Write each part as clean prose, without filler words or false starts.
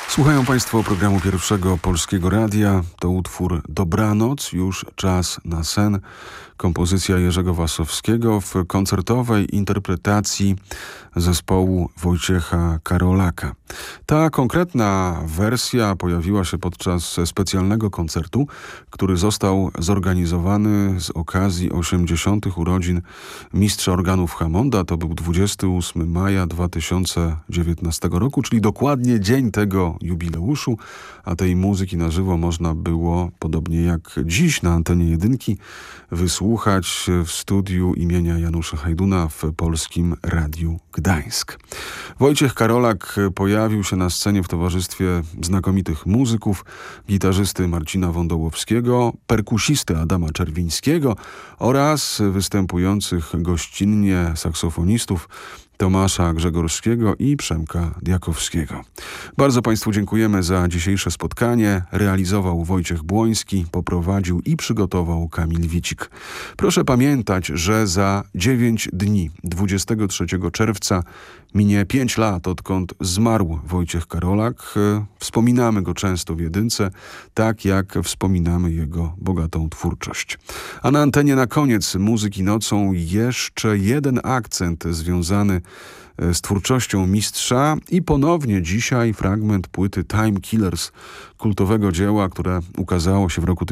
Słuchają Państwo programu Pierwszego Polskiego Radia. To utwór Dobranoc, już czas na sen. Kompozycja Jerzego Wasowskiego w koncertowej interpretacji zespołu Wojciecha Karolaka. Ta konkretna wersja pojawiła się podczas specjalnego koncertu, który został zorganizowany z okazji 80. urodzin mistrza organów Hammonda. To był 28 maja 2019 roku, czyli dokładnie dzień tego jubileuszu, a tej muzyki na żywo można było, podobnie jak dziś na antenie Jedynki, wysłuchać w studiu imienia Janusza Hajduna w Polskim Radiu Gdańsk. Wojciech Karolak pojawił się na scenie w towarzystwie znakomitych muzyków, gitarzysty Marcina Wądołowskiego, perkusisty Adama Czerwińskiego oraz występujących gościnnie saksofonistów Tomasza Grzegorskiego i Przemka Diakowskiego. Bardzo Państwu dziękujemy za dzisiejsze spotkanie. Realizował Wojciech Błoński, poprowadził i przygotował Kamil Wicik. Proszę pamiętać, że za 9 dni, 23 czerwca, minie 5 lat, odkąd zmarł Wojciech Karolak. Wspominamy go często w Jedynce, tak jak wspominamy jego bogatą twórczość. A na antenie na koniec Muzyki nocą jeszcze jeden akcent związany z twórczością mistrza i ponownie dzisiaj fragment płyty Time Killers, kultowego dzieła, które ukazało się w roku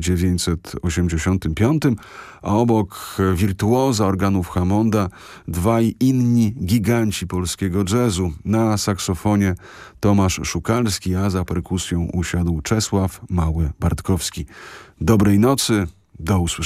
1985, a obok wirtuoza organów Hammonda dwaj inni giganci polskiego jazzu. Na saksofonie Tomasz Szukalski, a za perkusją usiadł Czesław Mały-Bartkowski. Dobrej nocy, do usłyszenia.